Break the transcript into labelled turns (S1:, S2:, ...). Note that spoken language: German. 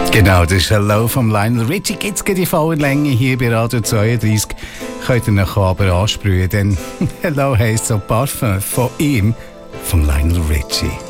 S1: Genau, das ist «Hello» vom Lionel Richie. Gibt es die volle Länge hier bei Radio 32. Könnt ihr noch aber ansprühen, denn «Hello» heisst so Parfum von ihm, vom Lionel Richie.